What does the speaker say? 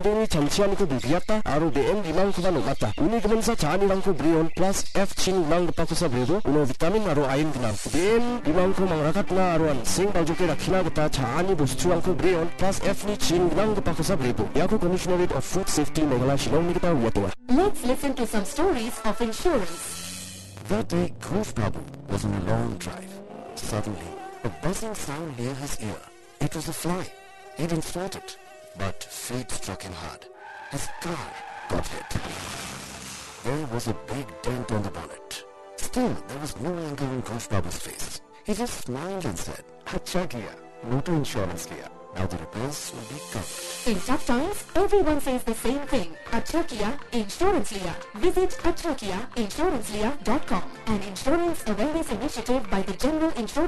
Deni Chanchianiko Bibiata, Aro de M. Limankovano Mata, Unigamansa Chani Lanko Brion, plus F. Chin Lang the Pacosa Bredo, Uno Vitamin Aro Iron Gnam, Den, Limanko Manrakatna Aruan, Sing Bajuke Kinagata, Chani Bustuanko Brion, plus F. Chin Lang the Pacosa Bredo, Yako Commissionerate of Food Safety Megala Shilomita Watua. Let's listen to some stories of insurance. That day, Ghosh Babu was on a long drive. Suddenly, a buzzing sound near his ear. It was a fly. He didn't start it, but fate struck him hard. His car got hit. There was a big dent on the bonnet. Still, there was no anger in Ghosh Babu's face. He just smiled and said, "Acha kiya, motor insurance liya. Now the repairs will be covered." In tough times, everyone says the same thing. Acha kiya, insurance liya. Visit achakiyainsurancelia.com, an insurance awareness initiative by the General Insurance